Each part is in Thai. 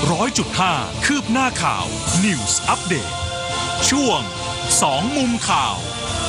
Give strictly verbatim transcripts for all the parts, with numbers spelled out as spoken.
ร้อยจุดห้าคืบหน้าข่าว News Update ช่วงสองมุมข่าว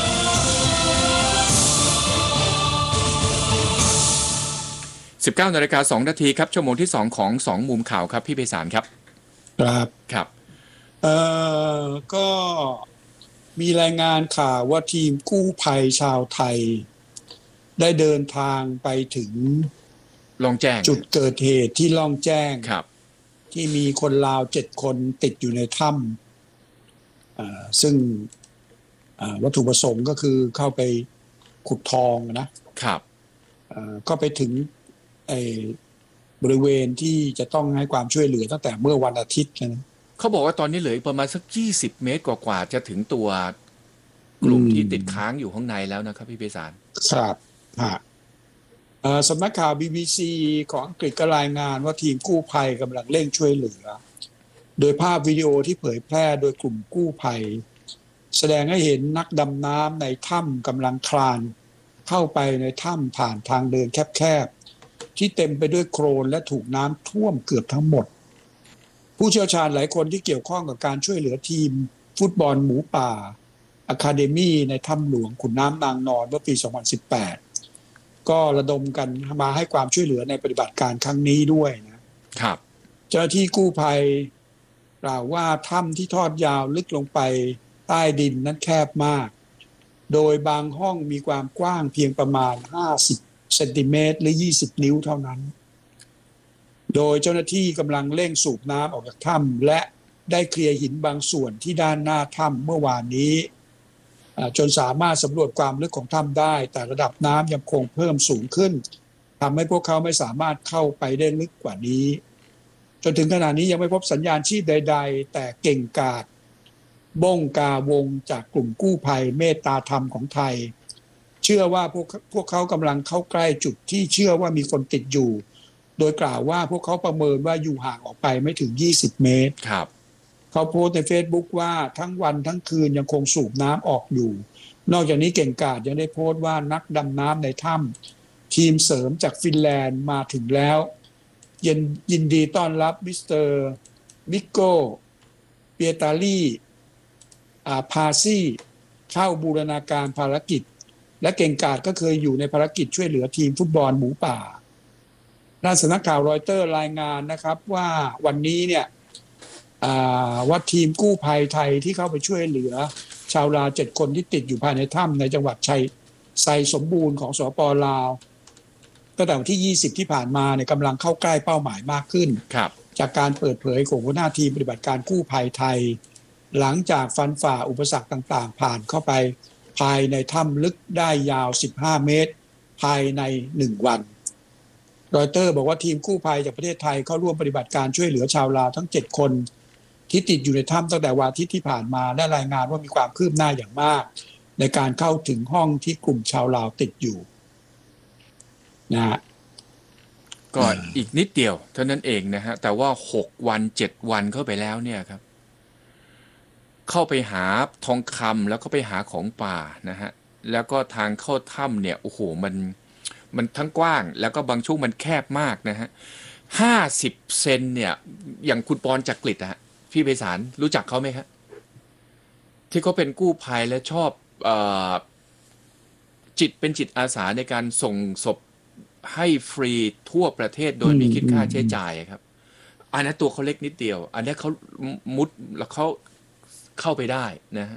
สิบเก้านาฬิกาสองนาทีครับชั่วโมงที่สองของสองมุมข่าวครับพี่ไพศาลครับครับครับเอ่อก็มีรายงานข่าวว่าทีมกู้ภัยชาวไทยได้เดินทางไปถึงลองแจ้งจุดเกิดเหตุที่ล่องแจ้งครับที่มีคนลาวเจ็ดคนติดอยู่ในถ้ำซึ่งวัตถุประสงค์ก็คือเข้าไปขุดทองนะครับก็ไปถึงไอ้บริเวณที่จะต้องให้ความช่วยเหลือตั้งแต่เมื่อวันอาทิตย์นะเขาบอกว่าตอนนี้เหลือประมาณสักยี่สิบเมตรกว่าๆจะถึงตัวกลุ่มที่ติดค้างอยู่ข้างในแล้วนะครับพี่ไพศาลครับฮะสำนักข่าว บี บี ซี ของอังกฤษก็รายงานว่าทีมกู้ภัยกำลังเร่งช่วยเหลือโดยภาพวิดีโอที่เผยแพร่โดยกลุ่มกู้ภัยแสดงให้เห็นนักดำน้ำในถ้ำกำลังคลานเข้าไปในถ้ำผ่านทางเดินแคบๆที่เต็มไปด้วยโคลนและถูกน้ำท่วมเกือบทั้งหมดผู้เชี่ยวชาญหลายคนที่เกี่ยวข้องกับการช่วยเหลือทีมฟุตบอลหมูป่าอะคาเดมี่ในถ้ำหลวงขุนน้ำนางนอนเมื่อปีสองพันสิบแปดก็ระดมกันมาให้ความช่วยเหลือในปฏิบัติการครั้งนี้ด้วยนะครับเจ้าหน้าที่กู้ภัยกล่าวว่าถ้ำที่ทอดยาวลึกลงไปใต้ดินนั้นแคบมากโดยบางห้องมีความกว้างเพียงประมาณห้าสิบเซนติเมตรหรือยี่สิบนิ้วเท่านั้นโดยเจ้าหน้าที่กำลังเร่งสูบน้ำออกจากถ้ำและได้เคลียร์หินบางส่วนที่ด้านหน้าถ้ำเมื่อวานนี้จนสามารถสำรวจความลึกของถ้ำได้แต่ระดับน้ำยังคงเพิ่มสูงขึ้นทำให้พวกเขาไม่สามารถเข้าไปได้ลึกกว่านี้จนถึงขณะนี้ยังไม่พบสัญญาณชีพใดๆแต่เก่งกาจบ้งกาวงจากกลุ่มกู้ภัยเมตตาธรรมของไทยเชื่อว่าพวกพวกเขากำลังเข้าใกล้จุดที่เชื่อว่ามีคนติดอยู่โดยกล่าวว่าพวกเขาประเมินว่าอยู่ห่างออกไปไม่ถึงยี่สิบเมตรครับเขาโพสต์ใน Facebook ว่าทั้งวันทั้งคืนยังคงสูบน้ำออกอยู่นอกจากนี้เก่งกาจยังได้โพสต์ว่านักดำน้ำในถ้ำทีมเสริมจากฟินแลนด์มาถึงแล้วยินยินดีต้อนรับมิสเตอร์มิโกเปียตาลีอาพาซีเข้าบูรณาการภารกิจและเก่งกาจก็เคยอยู่ในภารกิจช่วยเหลือทีมฟุตบอลหมูป่าด้านสำนักข่าวรอยเตอร์รายงานนะครับว่าวันนี้เนี่ยว่าทีมกู้ภัยไทยที่เข้าไปช่วยเหลือชาวลาวเจ็ดคนที่ติดอยู่ภายในถ้ำในจังหวัดชัยไซสมบูรณ์ของสปป.ลาวตั้งแต่วันที่ยี่สิบที่ผ่านมาเนี่ยกำลังเข้าใกล้เป้าหมายมากขึ้นจากการเปิดเผยของหัวหน้าทีมปฏิบัติการกู้ภัยไทยหลังจากฟันฝ่าอุปสรรคต่างๆผ่านเข้าไปภายในถ้ำลึกได้ยาวสิบห้าเมตรภายในหนึ่งวันรอยเตอร์บอกว่าทีมกู้ภัยจากประเทศไทยเข้าร่วมปฏิบัติการช่วยเหลือชาวลาวทั้งเจ็ดคนที่ติดอยู่ในถ้ำตั้งแต่วันอาทิตย์ที่ผ่านมาได้รายงานว่ามีความคืบหน้าอย่างมากในการเข้าถึงห้องที่กลุ่มชาวลาวติดอยู่นะฮะก็อีกนิดเดียวเท่านั้นเองนะฮะแต่ว่าหกวันเจ็ดวันเข้าไปแล้วเนี่ยครับเข้าไปหาทองคำแล้วก็ไปหาของป่านะฮะแล้วก็ทางเข้าถ้ำเนี่ยโอ้โหมันมันทั้งกว้างแล้วก็บางช่วงมันแคบมากนะฮะห้าสิบเซนเนี่ยอย่างคุณปอนจักริดอะพี่ไพศาลรู้จักเขาไหมครับที่เขาเป็นกู้ภัยและชอบเอ่อจิตเป็นจิตอาสาในการส่งศพให้ฟรีทั่วประเทศโดยไม่คิดค่าใช้จ่ายครับอันนั้นตัวเขาเล็กนิดเดียวอันนี้เขามุดแล้วเขาเข้าไปได้นะฮะ